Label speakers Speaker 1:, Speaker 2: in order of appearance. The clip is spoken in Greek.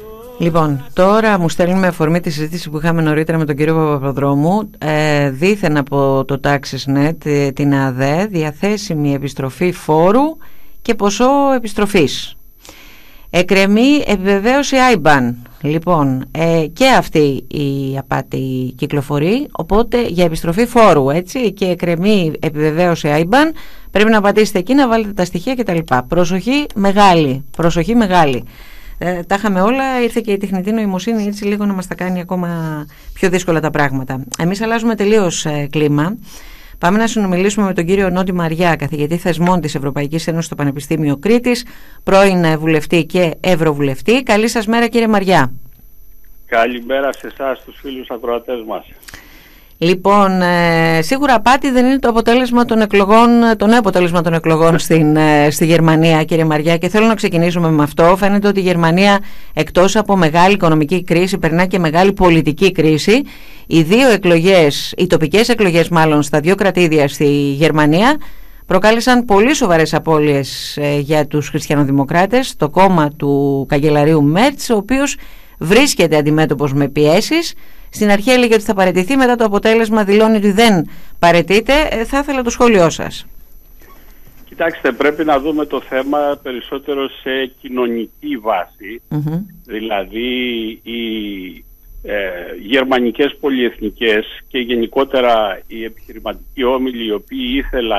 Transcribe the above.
Speaker 1: Λοιπόν, τώρα μου στέλνουν με αφορμή τη συζήτηση που είχαμε νωρίτερα με τον κύριο Παπαδρόμου, δήθεν από το TaxisNet, την ΑΔΕ, διαθέσιμη επιστροφή φόρου και ποσό επιστροφής. Εκκρεμεί επιβεβαίωση IBAN. Λοιπόν, και αυτή η απάτη κυκλοφορεί, οπότε για επιστροφή φόρου, έτσι, και εκκρεμεί επιβεβαίωση IBAN, πρέπει να πατήσετε εκεί, να βάλετε τα στοιχεία κτλ. Προσοχή μεγάλη, προσοχή μεγάλη. Τα είχαμε όλα, ήρθε και η τεχνητή νοημοσύνη έτσι λίγο να μας τα κάνει ακόμα πιο δύσκολα τα πράγματα. Εμείς αλλάζουμε τελείως κλίμα. Πάμε να συνομιλήσουμε με τον κύριο Νόντι Μαριά, καθηγητή θεσμών της Ευρωπαϊκής Ένωσης στο Πανεπιστήμιο Κρήτης, πρώην βουλευτή και ευρωβουλευτή. Καλή σας μέρα, κύριε Μαριά.
Speaker 2: Καλημέρα σε εσάς, τους φίλους ακροατές μας.
Speaker 1: Λοιπόν, σίγουρα απάτη δεν είναι το αποτέλεσμα των εκλογών, το νέο αποτέλεσμα των εκλογών στη Γερμανία, κύριε Μαριά, και θέλω να ξεκινήσουμε με αυτό. Φαίνεται ότι η Γερμανία, εκτός από μεγάλη οικονομική κρίση, περνά και μεγάλη πολιτική κρίση. Οι δύο εκλογές, οι τοπικές εκλογές μάλλον, στα δύο κρατήδια στη Γερμανία, προκάλεσαν πολύ σοβαρές απώλειες για τους χριστιανοδημοκράτες, το κόμμα του καγκελαρίου Μέρτς, ο οποίος βρίσκεται αντιμέτωπος με πιέσεις. Στην αρχή έλεγε ότι θα παραιτηθεί, μετά το αποτέλεσμα δηλώνει ότι δεν παραιτείται. Θα ήθελα το σχόλιο σας.
Speaker 2: Κοιτάξτε, πρέπει να δούμε το θέμα περισσότερο σε κοινωνική βάση. Δηλαδή οι γερμανικές πολυεθνικές και γενικότερα οι επιχειρηματικοί όμιλοι, οι οποίοι ήθελαν